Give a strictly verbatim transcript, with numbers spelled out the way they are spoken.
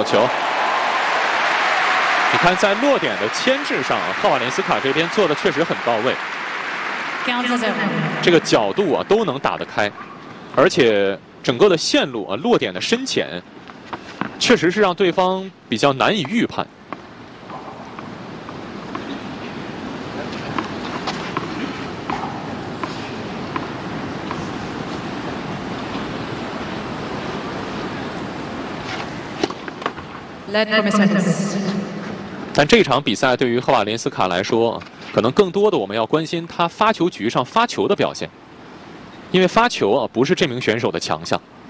好球。你看，在落点的牵制上，赫瓦连斯卡这边做的确实很到位。这个角度啊都能打得开，而且整个的线路啊落点的深浅，确实是让对方比较难以预判。 但这场比赛对于赫瓦连斯卡来说，可能更多的我们要关心他发球局上发球的表现，因为发球啊不是这名选手的强项。